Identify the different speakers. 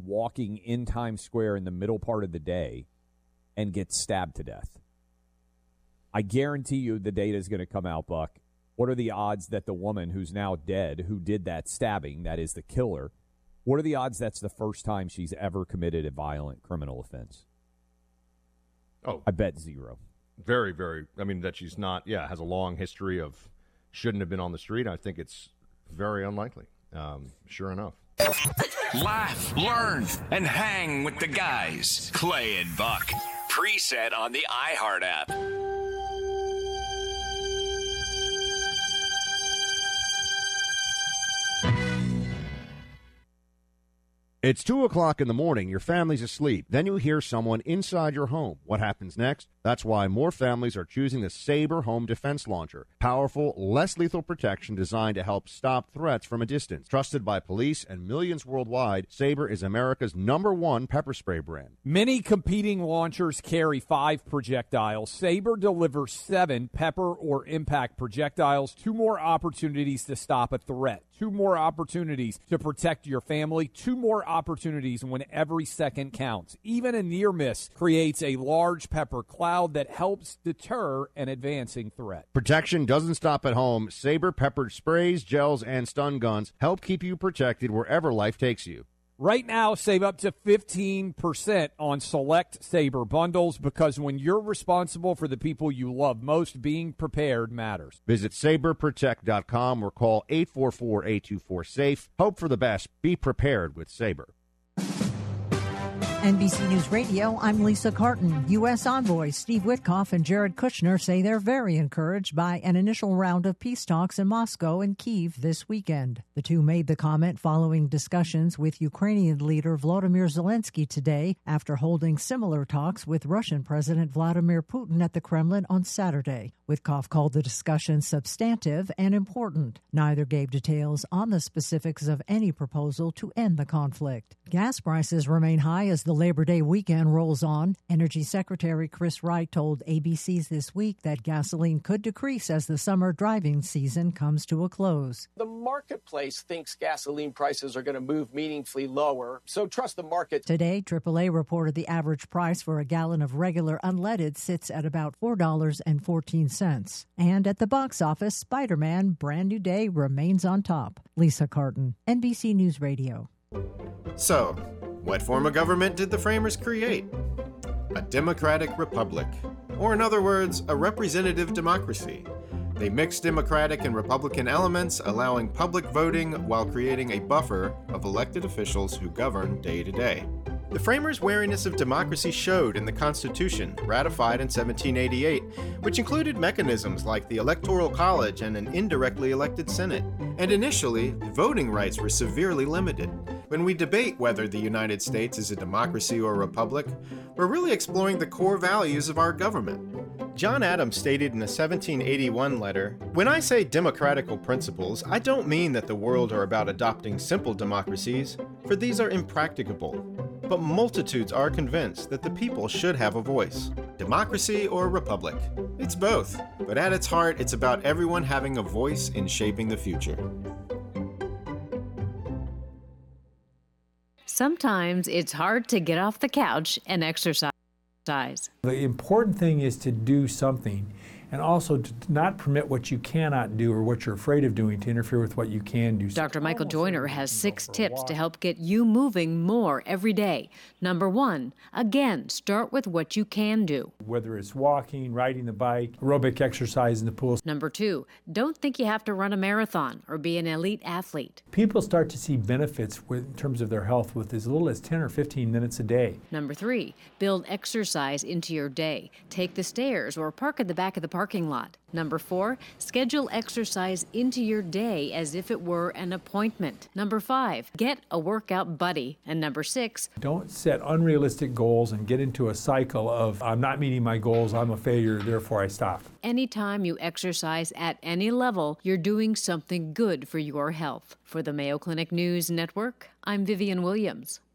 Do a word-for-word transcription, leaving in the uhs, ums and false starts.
Speaker 1: walking in Times Square in the middle part of the day and get stabbed to death. I guarantee you the data is going to come out, Buck. What are the odds that the woman who's now dead, who did that stabbing, that is the killer, what are the odds that's the first time she's ever committed a violent criminal offense?
Speaker 2: Oh,
Speaker 1: I bet zero.
Speaker 2: Very, very. I mean, that she's not, yeah, has a long history of shouldn't have been on the street. I think it's very unlikely, um, sure enough.
Speaker 3: Laugh, learn, and hang with the guys. Clay and Buck. Preset on the iHeart app.
Speaker 4: It's two o'clock in the morning. Your family's asleep. Then you hear someone inside your home. What happens next? That's why more families are choosing the Sabre Home Defense Launcher. Powerful, less lethal protection designed to help stop threats from a distance. Trusted by police and millions worldwide, Sabre is America's number one pepper spray brand.
Speaker 1: Many competing launchers carry five projectiles. Sabre delivers seven pepper or impact projectiles, two more opportunities to stop a threat, two more opportunities to protect your family, two more opportunities when every second counts. Even a near miss creates a large pepper cloud that helps deter an advancing threat.
Speaker 4: Protection doesn't stop at home. Sabre peppered sprays, gels, and stun guns help keep you protected wherever life takes you.
Speaker 1: Right now, save up to fifteen percent on select Sabre bundles, because when you're responsible for the people you love most, being prepared matters.
Speaker 4: Visit sabre protect dot com or call eight four four, eight two four, SAFE. Hope for the best. Be prepared with Sabre.
Speaker 5: N B C News Radio, I'm Lisa Carton. U S envoys Steve Witkoff and Jared Kushner say they're very encouraged by an initial round of peace talks in Moscow and Kyiv this weekend. The two made the comment following discussions with Ukrainian leader Volodymyr Zelensky today after holding similar talks with Russian President Vladimir Putin at the Kremlin on Saturday. Witkoff called the discussion substantive and important. Neither gave details on the specifics of any proposal to end the conflict. Gas prices remain high as the Labor Day weekend rolls on. Energy Secretary Chris Wright told A B C's This Week that gasoline could decrease as the summer driving season comes to a close.
Speaker 6: The marketplace thinks gasoline prices are going to move meaningfully lower, so trust the market.
Speaker 5: Today, triple A reported the average price for a gallon of regular unleaded sits at about four dollars and fourteen cents. And at the box office, Spider-Man Brand New Day remains on top. Lisa Carton, N B C News Radio.
Speaker 7: So, what form of government did the framers create? A democratic republic, or in other words, a representative democracy. They mixed democratic and republican elements, allowing public voting while creating a buffer of elected officials who govern day to day. The framers' wariness of democracy showed in the Constitution, ratified in seventeen eighty-eight, which included mechanisms like the Electoral College and an indirectly elected Senate. And initially, voting rights were severely limited. When we debate whether the United States is a democracy or a republic, we're really exploring the core values of our government. John Adams stated in a seventeen eighty-one letter, "When I say democratical principles, I don't mean that the world are about adopting simple democracies, for these are impracticable. But multitudes are convinced that the people should have a voice. Democracy or republic? It's both. But at its heart, it's about everyone having a voice in shaping the future."
Speaker 8: Sometimes it's hard to get off the couch and exercise.
Speaker 9: The important thing is to do something, and also to not permit what you cannot do or what you're afraid of doing to interfere with what you can do.
Speaker 8: Doctor Michael Joyner has six tips to help get you moving more every day. Number one, again, start with what you can do.
Speaker 9: Whether it's walking, riding the bike, aerobic exercise in the pool.
Speaker 8: Number two, don't think you have to run a marathon or be an elite athlete.
Speaker 9: People start to see benefits with, in terms of their health with as little as ten or fifteen minutes a day.
Speaker 8: Number three, build exercise into your day. Take the stairs or park at the back of the parking lot. Number four, schedule exercise into your day as if it were an appointment. Number five, get a workout buddy. And number six,
Speaker 9: don't set unrealistic goals and get into a cycle of, I'm not meeting my goals, I'm a failure, therefore I stop.
Speaker 8: Anytime you exercise at any level, you're doing something good for your health. For the Mayo Clinic News Network, I'm Vivian Williams.